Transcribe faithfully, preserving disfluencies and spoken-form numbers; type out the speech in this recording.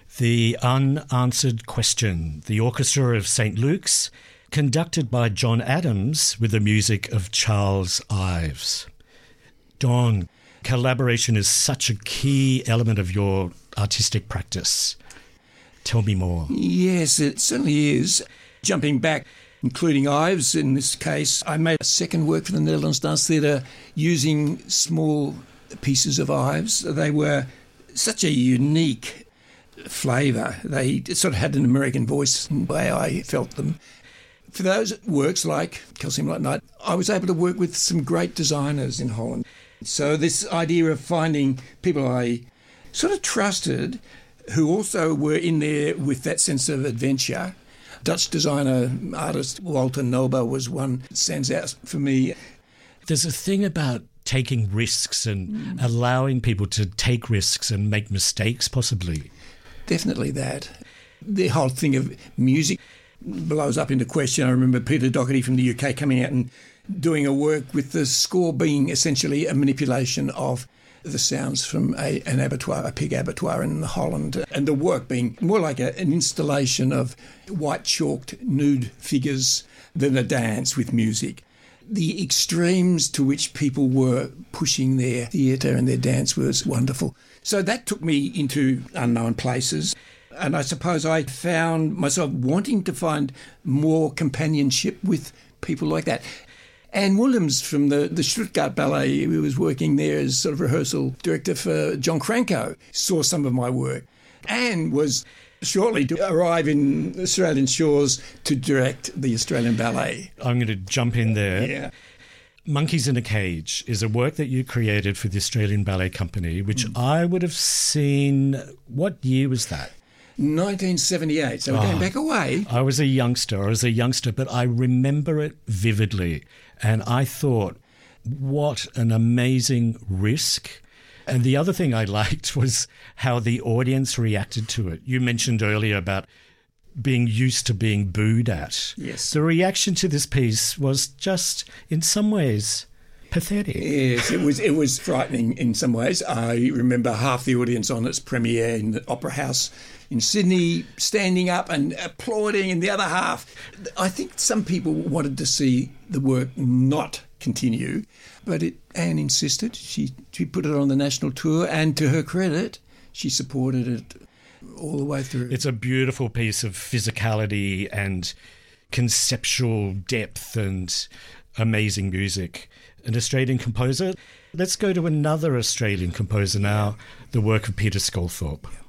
The Unanswered Question, the Orchestra of Saint Luke's, conducted by John Adams with the music of Charles Ives. Don, collaboration is such a key element of your artistic practice. Tell me more. Yes, it certainly is. Jumping back, including Ives in this case, I made a second work for the Netherlands Dance Theatre using small pieces of Ives. They were such a unique flavour. They sort of had an American voice in the way I felt them. For those works like Calcium Light Night, I was able to work with some great designers in Holland. So this idea of finding people I sort of trusted who also were in there with that sense of adventure. Dutch designer, artist Walter Noba was one that stands out for me. There's a thing about taking risks and mm. allowing people to take risks and make mistakes possibly. Definitely that. The whole thing of music blows up into question. I remember Peter Doherty from the U K coming out and doing a work with the score being essentially a manipulation of the sounds from a, an abattoir, a pig abattoir in Holland, and the work being more like a, an installation of white chalked nude figures than a dance with music. The extremes to which people were pushing their theatre and their dance was wonderful. So that took me into unknown places. And I suppose I found myself wanting to find more companionship with people like that. Anne Williams from the, the Stuttgart Ballet, who was working there as sort of rehearsal director for John Cranko, saw some of my work. Anne was shortly to arrive in Australian shores to direct the Australian Ballet. I'm going to jump in there. Yeah. Monkeys in a Cage is a work that you created for the Australian Ballet Company, which mm. I would have seen... What year was that? nineteen seventy-eight, so we're oh, going back away. I was a youngster, I was a youngster, but I remember it vividly. And I thought, what an amazing risk. And the other thing I liked was how the audience reacted to it. You mentioned earlier about being used to being booed at. Yes. The reaction to this piece was just, in some ways, pathetic. Yes, it was it was frightening in some ways. I remember half the audience on its premiere in the Opera House in Sydney standing up and applauding, and the other half, I think some people wanted to see the work not continue, but it, Anne insisted. She, she put it on the national tour, and to her credit, she supported it all the way through. It's a beautiful piece of physicality and conceptual depth and amazing music. An Australian composer. Let's go to another Australian composer now, the work of Peter Sculthorpe.